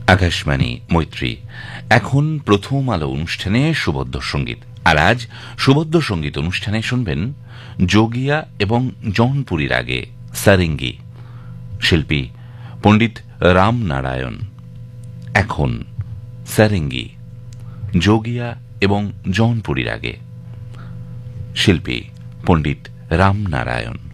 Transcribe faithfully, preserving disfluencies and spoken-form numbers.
আকাশবাণী মৈত্রী। এখন প্রথম আলো অনুষ্ঠানে সুবদ্ধ সঙ্গীত। আর আজ সুবদ্ধ সঙ্গীত অনুষ্ঠানে শুনবেন যোগিয়া এবং জৌনপুরী রাগে সারেঙ্গি, শিল্পী পণ্ডিত রামনারায়ণ। এখন সারেঙ্গি, যোগিয়া এবং জৌনপুরী রাগে, শিল্পী পণ্ডিত রামনারায়ণ।